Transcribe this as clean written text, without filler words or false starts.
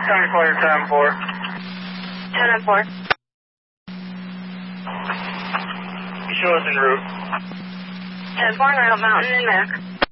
trying to call your 10-4. 10-4. You show us en route. 10-4, Royal Mountain and Mac.